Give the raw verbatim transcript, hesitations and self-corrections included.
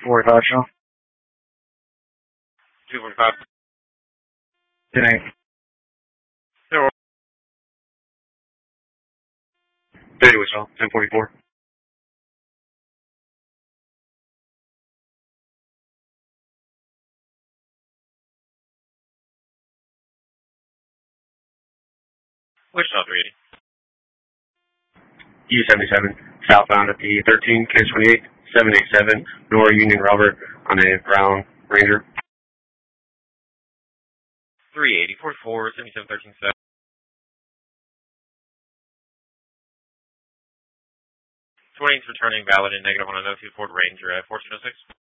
forty-five, Sean. two forty-five. ten eight. Zero. thirty with Sean. ten forty-four. Wichita three eighty. U seventy-seven, southbound at the thirteen, K twenty-eight, seven eighty-seven, North Union Robert on a brown Ranger. three eighty, forty-four, seventy-seven, thirteen, seven. twenty is returning valid and negative on a no two Ford Ranger at fourteen oh six.